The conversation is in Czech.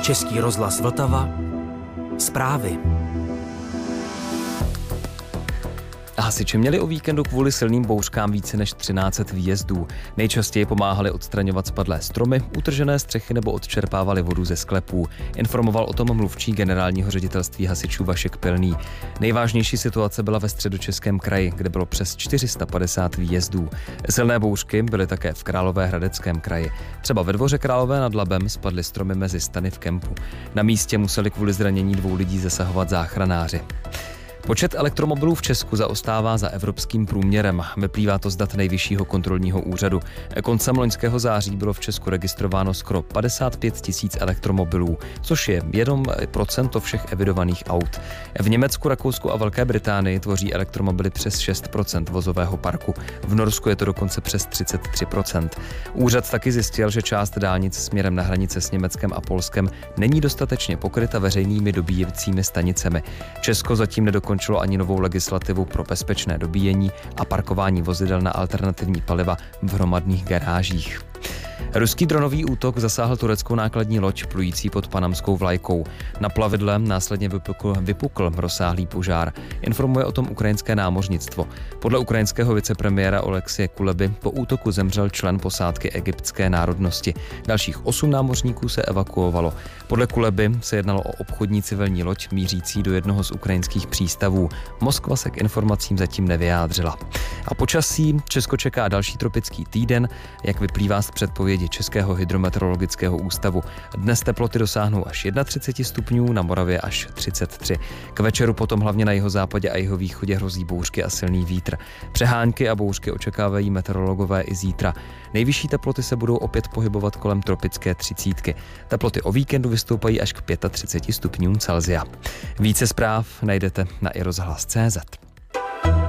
Český rozhlas Vltava. Zprávy. Hasiči měli o víkendu kvůli silným bouřkám více než 1300 výjezdů. Nejčastěji pomáhali odstraňovat spadlé stromy, utržené střechy nebo odčerpávali vodu ze sklepů. Informoval o tom mluvčí generálního ředitelství hasičů Vašek Pilný. Nejvážnější situace byla ve Středočeském kraji, kde bylo přes 450 výjezdů. Silné bouřky byly také v Královéhradeckém kraji. Třeba ve Dvoře Králové nad Labem spadly stromy mezi stany v kempu. Na místě museli kvůli zranění 2 lidí zasahovat záchranáři. Počet elektromobilů v Česku zaostává za evropským průměrem. Vyplývá to z dat Nejvyššího kontrolního úřadu. Koncem loňského září bylo v Česku registrováno skoro 55 000 elektromobilů, což je 1% všech evidovaných aut. V Německu, Rakousku a Velké Británii tvoří elektromobily přes 6% vozového parku. V Norsku je to dokonce přes 33%. Úřad taky zjistil, že část dálnic směrem na hranice s Německem a Polskem není dostatečně pokryta veřejnými dobíjecími stanicemi. Česko zatím nedokončilo ani novou legislativu pro bezpečné dobíjení a parkování vozidel na alternativní paliva v hromadných garážích. Ruský dronový útok zasáhl tureckou nákladní loď plující pod panamskou vlajkou. Na plavidle následně vypukl rozsáhlý požár. Informuje o tom ukrajinské námořnictvo. Podle ukrajinského vicepremiéra Oleksie Kuleby po útoku zemřel člen posádky egyptské národnosti. Dalších 8 námořníků se evakuovalo. Podle Kuleby se jednalo o obchodní civilní loď mířící do jednoho z ukrajinských přístavů. Moskva se k informacím zatím nevyjádřila. A počasí Česko čeká další tropický týden, jak vyplývá z předpovědi Českého hydrometeorologického ústavu. Dnes teploty dosáhnou až 31 stupňů, na Moravě až 33. K večeru potom hlavně na jihozápadě a jihovýchodě hrozí bouřky a silný vítr. Přehánky a bouřky očekávají meteorologové i zítra. Nejvyšší teploty se budou opět pohybovat kolem tropické 30. Teploty o víkendu vystoupají až k 35 stupňům Celsia. Více zpráv najdete na iRozhlas.cz.